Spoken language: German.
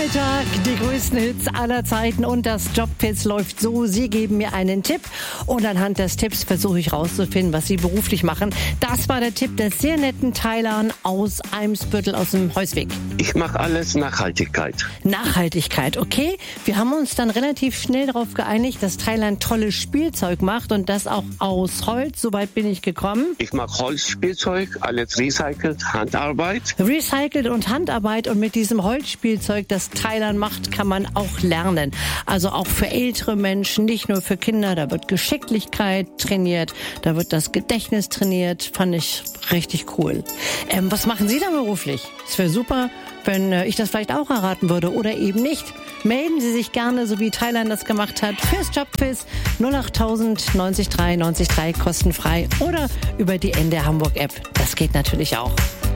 Vormittag, die größten Hits aller Zeiten und das Jobquiz läuft so. Sie geben mir einen Tipp und anhand des Tipps versuche ich rauszufinden, was Sie beruflich machen. Das war der Tipp des sehr netten Teilern aus Eimsbüttel aus dem Heusweg. Ich mache alles Nachhaltigkeit. Nachhaltigkeit, okay. Wir haben uns dann relativ schnell darauf geeinigt, dass Thailand tolles Spielzeug macht und das auch aus Holz. Soweit bin ich gekommen. Ich mache Holzspielzeug, alles recycelt, Handarbeit. Recycelt und Handarbeit und mit diesem Holzspielzeug, das Thailand macht, kann man auch lernen. Also auch für ältere Menschen, nicht nur für Kinder. Da wird Geschicklichkeit trainiert, da wird das Gedächtnis trainiert. Fand ich richtig cool. Was machen Sie da beruflich? Es wäre super, wenn ich das vielleicht auch erraten würde oder eben nicht. Melden Sie sich gerne, so wie Thailand das gemacht hat, fürs Jobquiz 08000 90 3 90 3 kostenfrei oder über die NDR Hamburg App. Das geht natürlich auch.